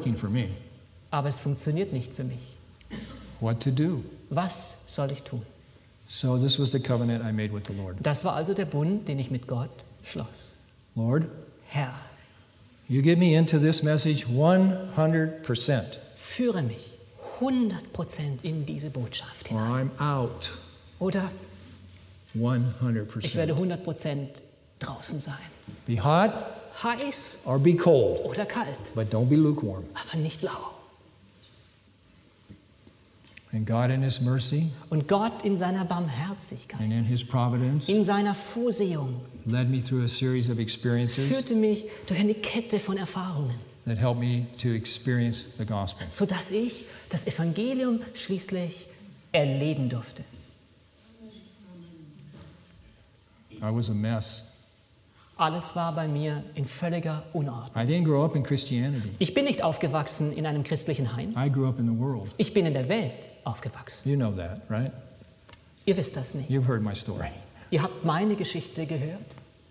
working for me. aber es funktioniert nicht für mich. What to do? Was soll ich tun? So this was the covenant I made with the Lord. Das war also der Bund, den ich mit Gott schloss. Lord, Herr, you get me into this message 100%, führe mich 100% in diese Botschaft or hinein. I'm out Oder ich werde 100%. 100% draußen sein. Be hot Heiß or be cold, oder kalt, but don't be lukewarm. aber nicht lau. And God in His mercy Und Gott in seiner Barmherzigkeit, and in His providence in seiner Vorsehung, led me through a series of experiences führte mich durch eine Kette von Erfahrungen, that helped me to experience the gospel. sodass ich das Evangelium schließlich erleben durfte. I was a mess. Alles war bei mir in völliger Unordnung. I didn't grow up in Christianity. Ich bin nicht aufgewachsen in einem christlichen Heim. I grew up in the world. Ich bin in der Welt aufgewachsen. You know that, right? Ihr wisst das nicht. You've heard my story. Ihr habt meine Geschichte gehört.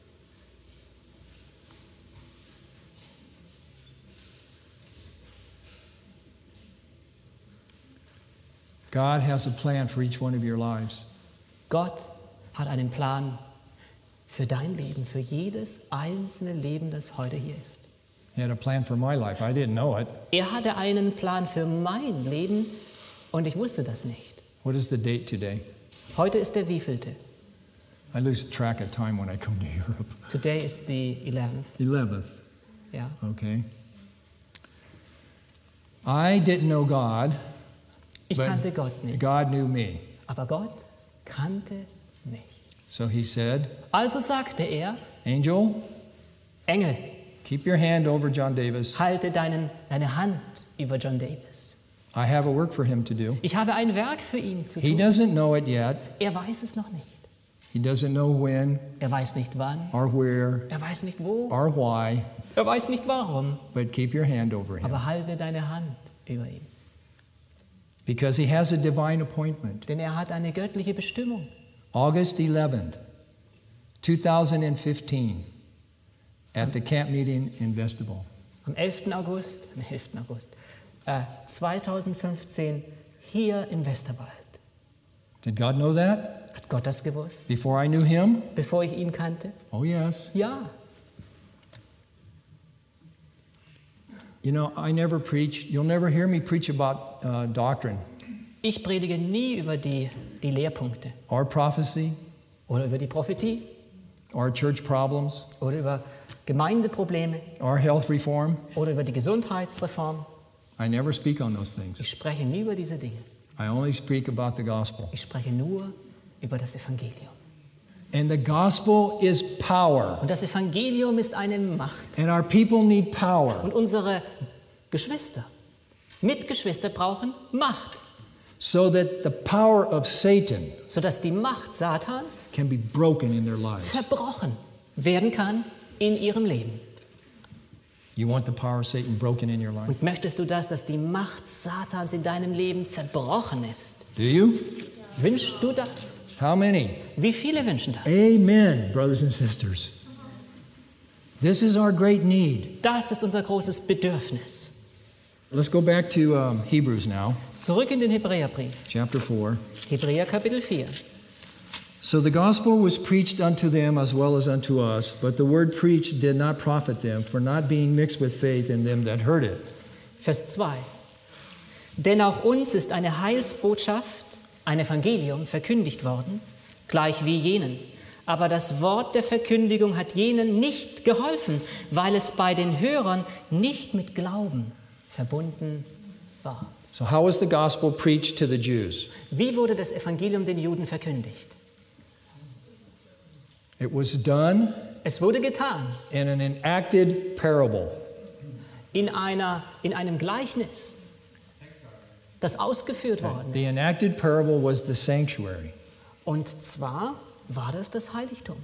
God has a plan for each one of your lives. Gott hat einen Plan für dein Leben, für jedes einzelne Leben, das heute hier ist. He had a plan for my life. I didn't know it. Er hatte einen Plan für mein Leben und ich wusste das nicht. What is the date today? Heute ist der wievielte? I lose track of time when I come to Europe. Today is the 11th. 11th. Ja. Okay. I didn't know God, Ich but kannte Gott nicht, God knew me. aber Gott kannte mich. So he said, Also sagte er, Angel, Engel, keep your hand over John Davis. halte deine Hand über John Davis. I have a work for him to do. Ich habe ein Werk für ihn zu He tun. doesn't know it yet. Er weiß es noch nicht. He doesn't know when Er weiß nicht wann. or where Er weiß nicht wo. or why, Er weiß nicht warum. but keep your hand over him. Aber halte deine Hand über ihn. Because he has a divine appointment. Denn er hat eine göttliche Bestimmung. August 11th, 2015, at the camp meeting in Vestibule. Am 11. August 2015 hier im Westerwald. Did God know that Hat Gott das gewusst, before I knew him? bevor ich ihn kannte? Oh, yes. Ja. You know, I never preach, you'll never hear me preach about doctrine Ich predige nie über die Lehrpunkte or prophecy oder über die Prophetie or church problems oder über Gemeindeprobleme or health reform. oder über die Gesundheitsreform. I never speak on those things. Ich spreche nie über diese Dinge. I only speak about the gospel. Ich spreche nur über das Evangelium. And the gospel is power. Und das Evangelium ist eine Macht. And our people need power Und unsere Mitgeschwister brauchen Macht, so that the power of Satan sodass die Macht Satans can be broken in their lives. zerbrochen werden kann in ihrem Leben. You want the power of Satan broken in your life? Und möchtest du das, dass die Macht Satans in deinem Leben zerbrochen ist? Do you? Wünschst du das? How many? Wie viele wünschen das? Amen, brothers and sisters. This is our great need. Das ist unser großes Bedürfnis. Let's go back to Hebrews now, Zurück in den Hebräerbrief. chapter 4. Hebräer Kapitel 4. So the gospel was preached unto them as well as unto us, but the word preached did not profit them, for not being mixed with faith in them that heard it. Vers 2. Denn auch uns ist eine Heilsbotschaft, ein Evangelium, verkündigt worden, gleich wie jenen. Aber das Wort der Verkündigung hat jenen nicht geholfen, weil es bei den Hörern nicht mit Glauben verbunden war. So how was the gospel preached to the Jews? Wie wurde das Evangelium den Juden verkündigt? It was done Es wurde getan in an enacted parable. in einem Gleichnis, das ausgeführt worden The ist. enacted parable was the sanctuary. Und zwar war das Heiligtum.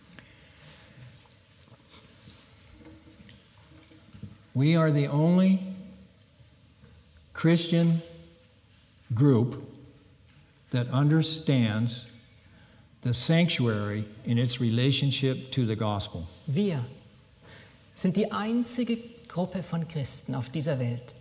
We are the only Christian group that understands the sanctuary in its relationship to the gospel. Wir sind die einzige Gruppe von Christen auf dieser Welt,